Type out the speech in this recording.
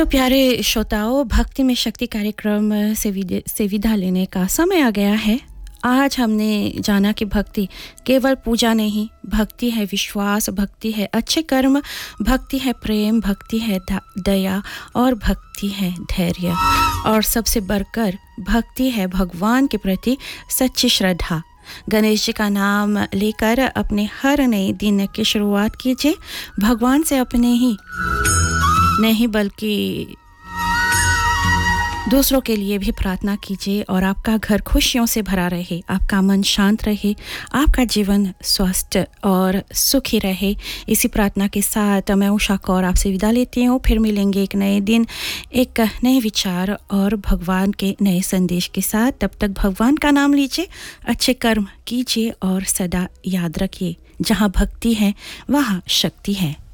तो प्यारे श्रोताओं, भक्ति में शक्ति कार्यक्रम से विदा लेने का समय आ गया है। आज हमने जाना कि भक्ति केवल पूजा नहीं, भक्ति है विश्वास, भक्ति है अच्छे कर्म, भक्ति है प्रेम, भक्ति है दया और भक्ति है धैर्य, और सबसे बढ़कर भक्ति है भगवान के प्रति सच्ची श्रद्धा। गणेश जी का नाम लेकर अपने हर नए दिन की शुरुआत कीजिए। भगवान से अपने ही नहीं बल्कि दूसरों के लिए भी प्रार्थना कीजिए और आपका घर खुशियों से भरा रहे, आपका मन शांत रहे, आपका जीवन स्वस्थ और सुखी रहे। इसी प्रार्थना के साथ मैं उषा कौर आपसे विदा लेती हूँ। फिर मिलेंगे एक नए दिन, एक नए विचार और भगवान के नए संदेश के साथ। तब तक भगवान का नाम लीजिए, अच्छे कर्म कीजिए और सदा याद रखिए, जहाँ भक्ति है वहाँ शक्ति है।